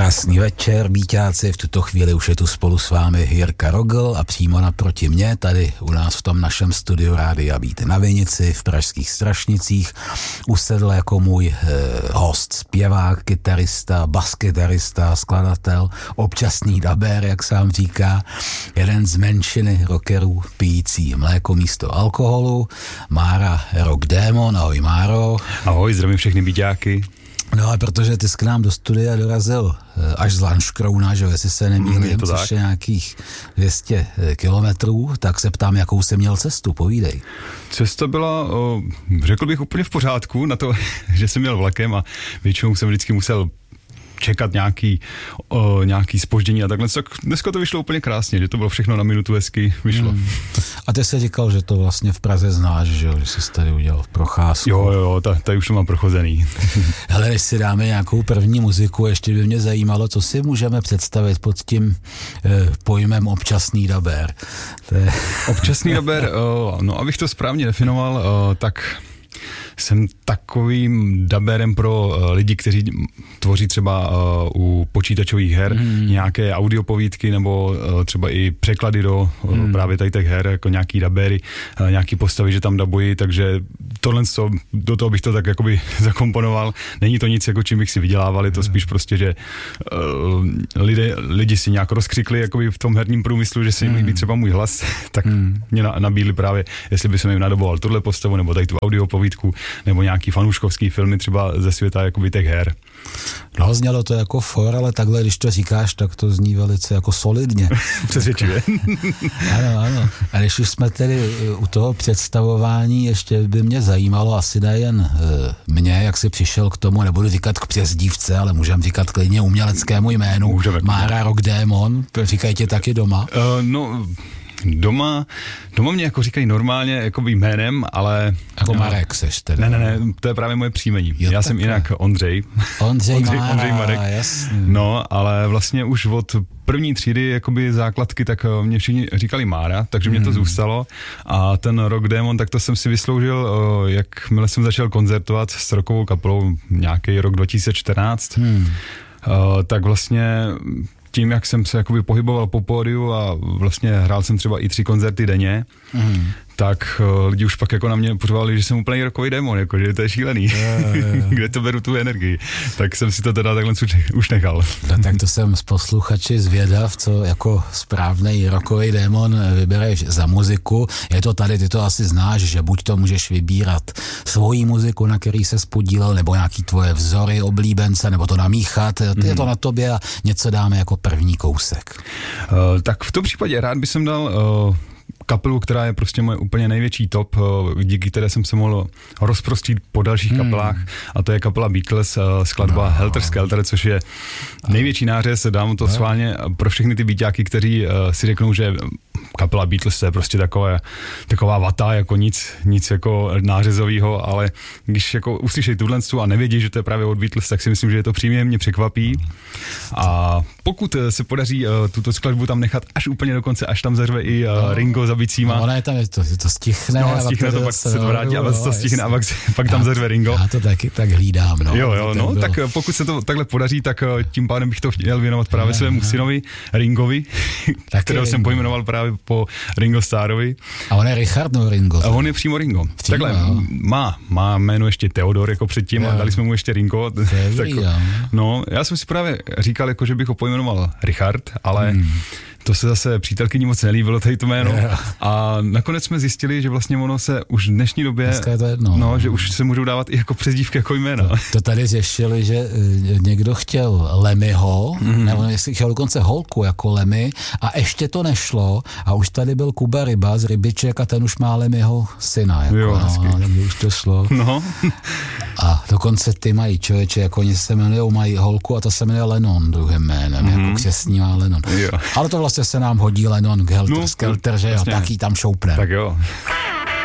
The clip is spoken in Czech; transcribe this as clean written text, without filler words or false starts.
Krásný večer, bíťáci, v tuto chvíli už je tu spolu s vámi Jirka Rogl a přímo naproti mě, tady u nás v tom našem studiu Rádia Beat na Vinici v pražských Strašnicích, usedl jako můj host, zpěvák, kytarista, baskytarista, skladatel, občasný dabér, jak sám říká, jeden z menšiny rockerů pijící mléko místo alkoholu, Mára Rock Démon. Ahoj Máro. Ahoj, zdravím všechny bíťáky. No a protože ty jsi k nám do studia dorazil až z Lanškrouna, že jestli se nemýlím, což je nějakých 200 kilometrů, tak se ptám, jakou jsi měl cestu, povídej. Cesta byla, řekl bych, úplně v pořádku na to, že jsem měl vlakem a většinou jsem vždycky musel čekat nějaký zpoždění a takhle. Tak dneska to vyšlo úplně krásně, že to bylo všechno na minutu hezky vyšlo. A ty jsi říkal, že to vlastně v Praze znáš, že jsi tady udělal procházku. Jo, tady už to mám prochozený. Hele, než si dáme nějakou první muziku, ještě by mě zajímalo, co si můžeme představit pod tím pojmem občasný dabér. Občasný dabér, no abych to správně definoval, tak jsem takovým dabérem pro lidi, kteří tvoří třeba u počítačových her nějaké audiopovídky nebo třeba i překlady do právě tady těch her, jako nějaký dabéry, nějaký postavy, že tam dabují, takže do toho bych to tak jakoby zakomponoval. Není to nic, jako čím bych si vydělával, je to spíš prostě, že lidi si nějak rozkřikli jakoby v tom herním průmyslu, že se jim líbí třeba můj hlas, tak mě nabídli právě, jestli by jsem jim nadoboval tuhle postavu nebo tady tu audiopovídku nebo nějaký fanouškovský filmy třeba ze světa jakoby těch her. No, znělo to jako for, ale takhle, když to říkáš, tak to zní velice jako solidně. Přesvědčivě. Ano. A když už jsme tedy u toho představování, ještě by mě zajímalo asi nejen mě, jak jsi přišel k tomu, nebudu říkat k přezdívce, ale můžeme říkat klidně uměleckému jménu. Mára Rock Démon, říkají tě taky doma? Doma mě jako říkají normálně jako jménem, ale... Jako Marek seš teda. Ne, to je právě moje příjmení. Já jsem jinak Ondřej. Ondřej Marek. Jasný. No, ale vlastně už od první třídy jakoby základky, tak mě všichni říkali Mára, takže mě to zůstalo. A ten Rock Démon, tak to jsem si vysloužil, jakmile jsem začal koncertovat s rockovou kapelou nějaký rok 2014. Tak vlastně tím, jak jsem se jakoby pohyboval po pódiu a vlastně hrál jsem třeba i 3 koncerty denně, tak lidi už pak jako na mě pořvali, že jsem úplný rockový démon, jako, že to je šílený. Kde to beru tu energii. Tak jsem si to teda takhle už nechal. Tak to jsem z posluchači zvědav, co jako správnej rockový démon vybereš za muziku. Je to tady, ty to asi znáš, že buď to můžeš vybírat svoji muziku, na který se podílel, nebo nějaký tvoje vzory, oblíbence, nebo to namíchat. Je to na tobě a něco dáme jako první kousek. Tak v tom případě rád bych dal kapelu, která je prostě moje úplně největší top, díky které jsem se mohl rozprostřít po dalších kapelách, a to je kapela Beatles, skladba Helter Skelter, což je největší nářez, dám to schválně pro všechny ty beatáky, kteří si řeknou, že kapela Beatles je prostě taková vata, jako nic jako nářezovýho, ale když jako uslyšej tuhle a nevědí, že to je právě od Beatles, tak si myslím, že je to příjemně překvapí. A pokud se podaří tuto skladbu tam nechat až úplně do konce, až tam zařve i Ringo za bicíma. No, ne, tam to stichne. No, stichne to, pak se to vrátí a to stichne a pak tam zařve Ringo. Já to taky tak hlídám. Jo, tak pokud se to takhle podaří, tak tím pádem bych to chtěl věnovat právě svému synovi Ringovi, kterého jsem pojmenoval právě po Ringo Starrovi. A on je Richard nebo Ringo? A on je přímo Ringo. Takhle, má jméno ještě Theodor jako předtím a dali jsme mu ještě Ringo. No, já jsem si právě říkal, jako, že bych ho pojmenoval Richard, ale to se zase přítelkyni moc nelíbilo, tady to jméno. A nakonec jsme zjistili, že vlastně ono se už v dnešní době, že už se můžou dávat i jako přezdívky, jako jména. To tady řešili, že někdo chtěl Lemmyho, nebo jestli chtěl dokonce holku jako Lemmy, a ještě to nešlo, a už tady byl Kuba Ryba z Rybiček a ten už má Lemmyho syna. Už to šlo. No. A dokonce ty mají člověče, jako oni se jmenujou, mají holku a ta se jmenuje Lennon druhým jménem, jako křestní má Lennon. Ale to vlastně se nám hodí Lennon, Helter Skelter, že jo, tak jí tam šoupne. Tak jo.